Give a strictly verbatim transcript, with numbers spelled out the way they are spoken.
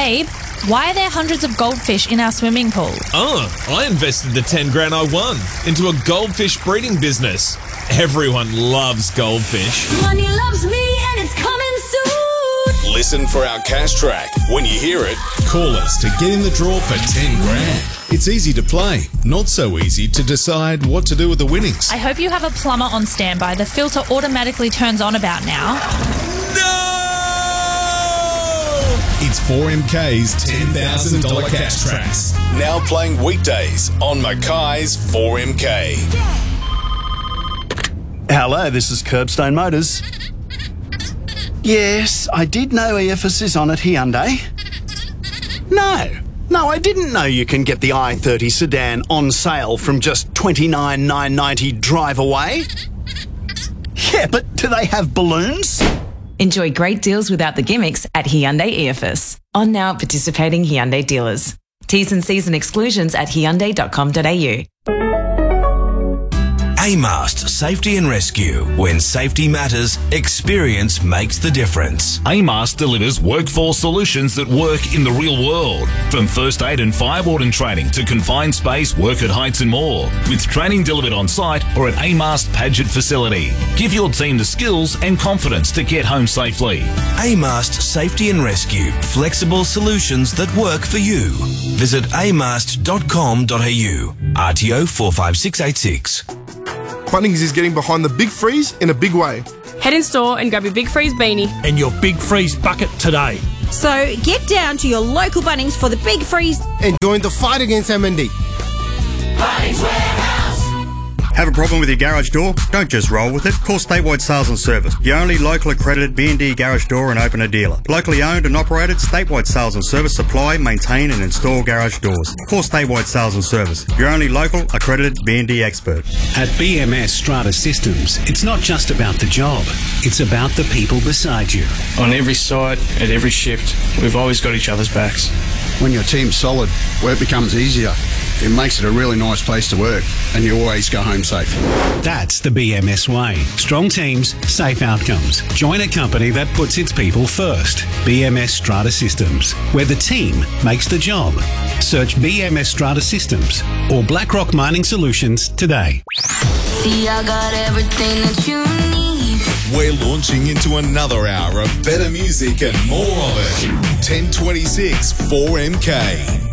Babe, why are there hundreds of goldfish in our swimming pool? Oh, I invested the ten grand I won into a goldfish breeding business. Everyone loves goldfish. Money loves me and it's coming soon. Listen for our cash track. When you hear it, call us to get in the draw for ten grand. It's easy to play, not so easy to decide what to do with the winnings. I hope you have a plumber on standby. The filter automatically turns on about now. No! It's four M K's ten thousand dollars cash tracks. now playing weekdays on Mackay's four M K. Hello, this is Curbstone Motors. Yes, I did know E F S is on at Hyundai. No, no, I didn't know you can get the i thirty sedan on sale from just twenty-nine thousand nine hundred ninety dollars drive away. Yeah, but do they have balloons? Enjoy great deals without the gimmicks at Hyundai E F S. On now at participating Hyundai dealers. T's and C's and exclusions at hyundai dot com dot a u. AMAST Safety and Rescue. When safety matters, experience makes the difference. AMAST delivers workforce solutions that work in the real world. From first aid and fire warden training to confined space, work at heights and more. With training delivered on site or at AMAST Paget facility. Give your team the skills and confidence to get home safely. AMAST Safety and Rescue. Flexible solutions that work for you. Visit amast dot com dot a u. R T O four five six eight six. Bunnings is getting behind the Big Freeze in a big way. Head in store and grab your Big Freeze beanie and your Big Freeze bucket today. So get down to your local Bunnings for the Big Freeze and join the fight against M and D. Bunnings Warehouse. Have a problem with your garage door? Don't just roll with it. Call Statewide Sales and Service, your only local accredited B and D garage door and opener dealer. Locally owned and operated, Statewide Sales and Service supply, maintain and install garage doors. Call Statewide Sales and Service, your only local accredited B and D expert. At B M S Strata Systems, it's not just about the job, it's about the people beside you. On every site, at every shift, we've always got each other's backs. When your team's solid, work becomes easier. It makes it a really nice place to work, and you always go home safe. That's the B M S way. Strong teams, safe outcomes. Join a company that puts its people first. B M S Strata Systems, where the team makes the job. Search B M S Strata Systems or BlackRock Mining Solutions today. See, I got everything that you need. We're launching into another hour of better music and more of it. ten twenty-six four M K.